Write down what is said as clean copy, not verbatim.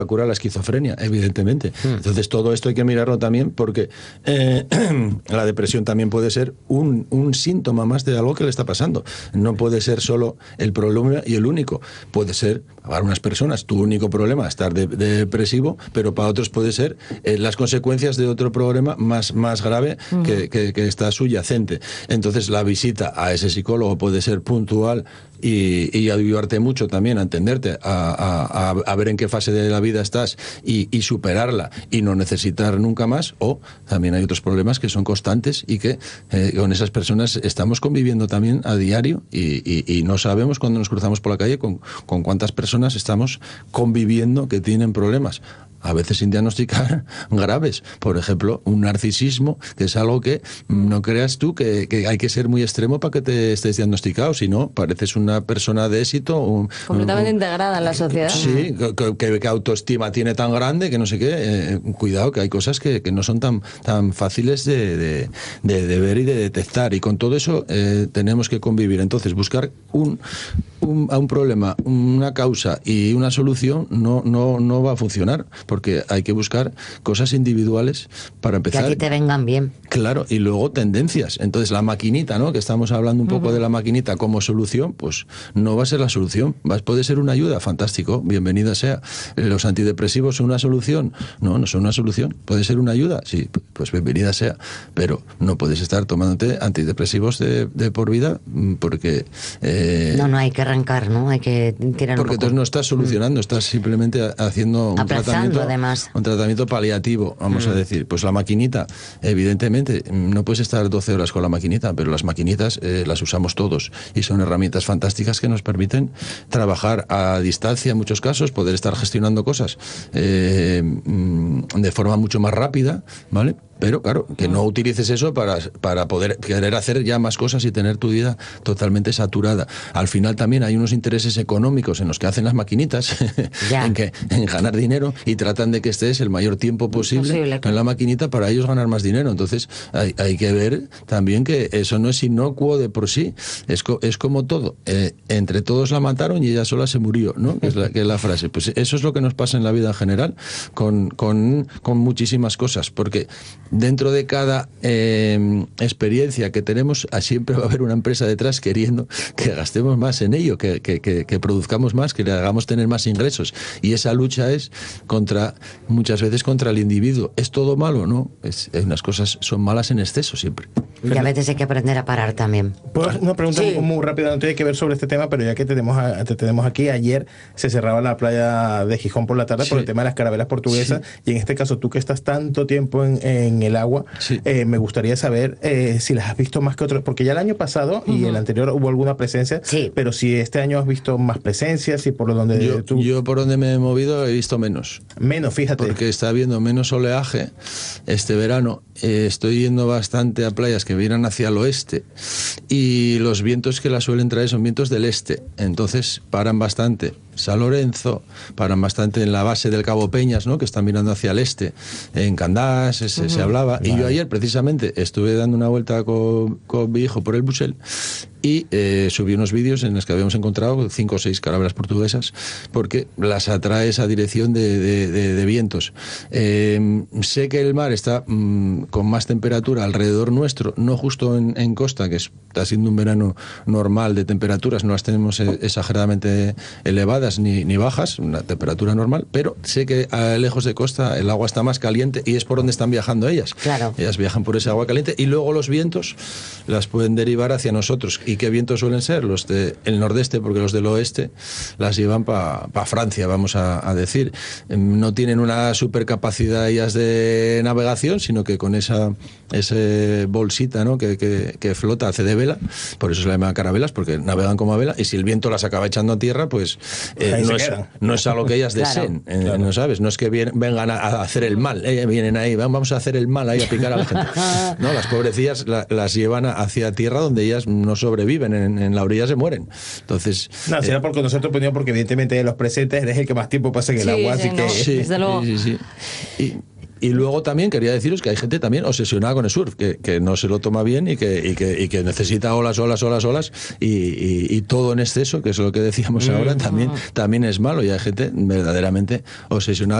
cura la esquizofrenia, evidentemente. Entonces todo esto hay que mirarlo también porque la depresión también puede ser un síntoma más de algo que le está pasando. No puede ser solo el problema y el único. Puede ser, para unas personas, tu único problema estar depresivo, pero para otros puede ser las consecuencias de otro problema más grave que está subyacente. Entonces la visita a ese psicólogo puede ser puntual y ayudarte mucho también a entenderte, a ver en qué fase de la vida estás y superarla y no necesitar nunca más. O también hay otros problemas que son constantes y que con esas personas estamos conviviendo también a diario y no sabemos cuando nos cruzamos por la calle con cuántas personas estamos conviviendo que tienen problemas, a veces sin diagnosticar, graves. Por ejemplo, un narcisismo, que es algo que no creas tú que hay que ser muy extremo para que te estés diagnosticado, si no, pareces una persona de éxito. Completamente integrada en la sociedad. Sí, que autoestima tiene tan grande que no sé qué. Cuidado, que hay cosas que no son tan fáciles de ver y de detectar. Y con todo eso tenemos que convivir. Entonces, buscar a un problema, una causa y una solución no va a funcionar, porque hay que buscar cosas individuales para empezar. Que a ti te vengan bien. Claro, y luego tendencias. Entonces la maquinita, ¿no? Que estamos hablando un poco de la maquinita como solución, pues no va a ser la solución. Puede ser una ayuda, fantástico, bienvenida sea. ¿Los antidepresivos son una solución? No son una solución. ¿Puede ser una ayuda? Sí, pues bienvenida sea. Pero no puedes estar tomándote antidepresivos de por vida porque... No hay que arrancar, ¿no? Hay que tirar porque un poco. entonces no estás solucionando, estás simplemente haciendo un tratamiento paliativo, vamos a decir. Pues la maquinita, evidentemente, no puedes estar 12 horas con la maquinita, pero las maquinitas las usamos todos y son herramientas fantásticas que nos permiten trabajar a distancia en muchos casos, poder estar gestionando cosas de forma mucho más rápida, ¿vale? Pero claro, que no utilices eso para poder querer hacer ya más cosas y tener tu vida totalmente saturada. Al final también hay unos intereses económicos en los que hacen las maquinitas en ganar dinero y tratan de que estés el mayor tiempo posible en la maquinita para ellos ganar más dinero. Entonces hay que ver también que eso no es inocuo de por sí. Es como todo. Entre todos la mataron y ella sola se murió, ¿no? Que es la frase. Pues eso es lo que nos pasa en la vida en general con muchísimas cosas, porque dentro de cada experiencia que tenemos, siempre va a haber una empresa detrás queriendo que gastemos más en ello, que produzcamos más, que le hagamos tener más ingresos. Y esa lucha es muchas veces contra el individuo. ¿Es todo malo? No. Unas cosas son malas en exceso siempre. Y a veces hay que aprender a parar también. ¿Puedo hacer una pregunta muy rápida? No tiene que ver sobre este tema, pero ya que te tenemos aquí, ayer se cerraba la playa de Gijón por la tarde por el tema de las carabelas portuguesas, y en este caso tú que estás tanto tiempo en el agua, me gustaría saber si las has visto más que otros, porque ya el año pasado y el anterior hubo alguna presencia, pero si este año has visto más presencia, si por donde yo por donde me he movido he visto menos, fíjate, porque está habiendo menos oleaje este verano. Estoy yendo bastante a playas que vienen hacia el oeste y los vientos que las suelen traer son vientos del este, entonces paran bastante. San Lorenzo, paran bastante en la base del Cabo Peñas, ¿no? Que están mirando hacia el este, en Candás se hablaba, y yo ayer precisamente estuve dando una vuelta con mi hijo por el Buxell y subí unos vídeos en los que habíamos encontrado 5 o 6 carabelas portuguesas, porque las atrae esa dirección de vientos. Sé que el mar está con más temperatura alrededor nuestro, no justo en costa, que está siendo un verano normal de temperaturas, no las tenemos exageradamente elevadas ni bajas, una temperatura normal, pero sé que lejos de costa el agua está más caliente y es por donde están viajando ellas. Claro. Ellas viajan por ese agua caliente y luego los vientos las pueden derivar hacia nosotros. ¿Y qué vientos suelen ser? Los del nordeste, porque los del oeste las llevan para Francia, vamos a decir. No tienen una supercapacidad ellas de navegación, sino que con esa bolsita, ¿no? que flota, hace de vela, por eso se le llama carabelas, porque navegan como a vela, y si el viento las acaba echando a tierra, pues no es algo que ellas deseen, ¿no sabes? No es que vengan a hacer el mal, vienen ahí, vamos a hacer el mal ahí, a picar a la gente. No, las pobrecillas las llevan hacia tierra donde ellas no sobreviven, en la orilla se mueren. Entonces... No, será por conocer tu opinión, porque evidentemente de los presentes eres el que más tiempo pasa en el agua, así que... desde luego. Sí. Y luego también quería deciros que hay gente también obsesionada con el surf, que no se lo toma bien y que necesita olas y todo en exceso, que es lo que decíamos ahora, también es malo, y hay gente verdaderamente obsesionada